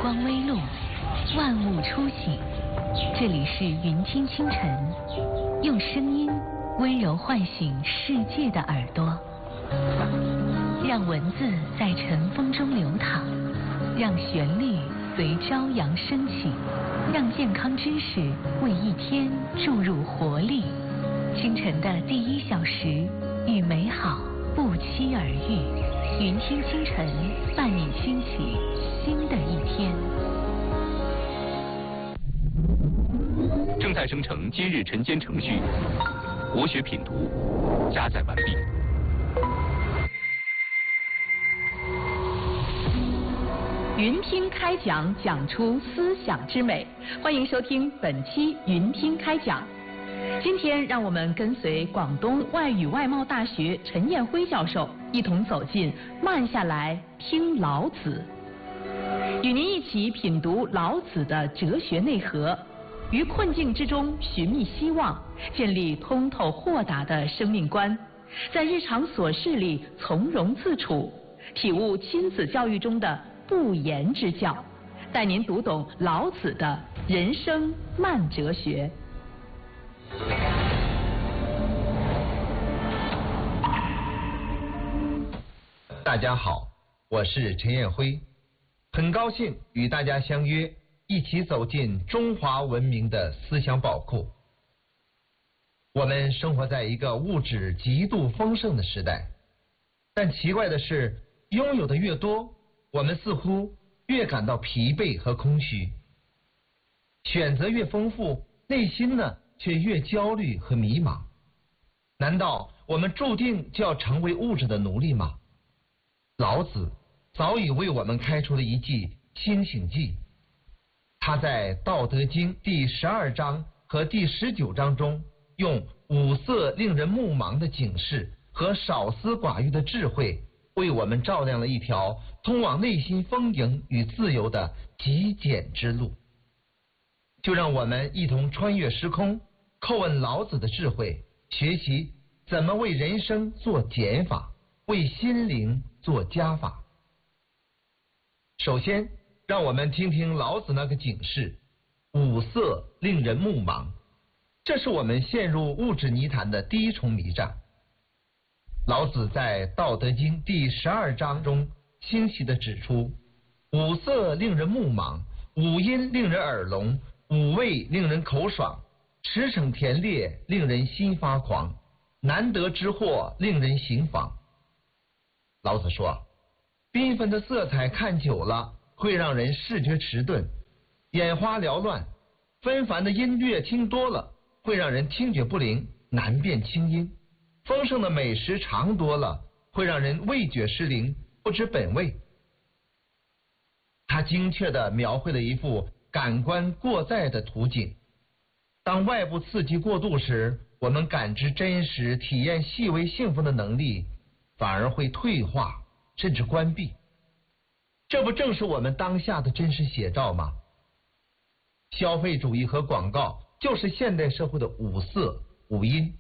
光微露，万物初醒。这里是云听清晨，用声音温柔唤醒世界的耳朵，让文字在晨风中流淌，让旋律随朝阳升起，让健康知识为一天注入活力。清晨的第1小时，与美好不期而遇。云听清晨，伴你兴起新的一天。 正在生成今日晨间程序，国学品读加载完毕。 云听开讲，讲出思想之美。欢迎收听本期云听开讲。今天让我们跟随广东外语外贸大学陈彦辉教授一同走进慢下来听老子，与您一起品读老子的哲学内核，于困境之中寻觅希望，建立通透豁达的生命观，在日常琐事里从容自处，体悟亲子教育中的不言之教，带您读懂老子的人生慢哲学。 大家好，我是陈彦辉，很高兴与大家相约，一起走进中华文明的思想宝库。我们生活在一个物质极度丰盛的时代，但奇怪的是，拥有的越多，我们似乎越感到疲惫和空虚；选择越丰富，内心呢却越焦虑和迷茫。难道我们注定就要成为物质的奴隶吗？老子早已为我们开出了一剂清醒剂。他在《道德经》第12章和第19章中，用五色令人目盲的警示和少思寡欲的智慧，为我们照亮了一条通往内心丰盈与自由的极简之路。就让我们一同穿越时空，叩问老子的智慧，学习怎么为人生做减法，为心灵做加法。首先，让我们听听老子那个警示：五色令人目盲。这是我们陷入物质泥潭的第一重迷障。老子在《道德经》第12章中清晰地指出，五色令人目盲，五音令人耳聋，五味令人口爽，驰骋田猎令人心发狂，难得之货令人行妨。老子说，缤纷的色彩看久了会让人视觉迟钝，眼花缭乱；纷繁的音乐听多了会让人听觉不灵，难辨清音；丰盛的美食尝多了会让人味觉失灵，不知本味。他精确地描绘了一幅感官过载的图景。当外部刺激过度时，我们感知真实、体验细微幸福的能力反而会退化，甚至关闭。这不正是我们当下的真实写照吗？消费主义和广告就是现代社会的五色、五音、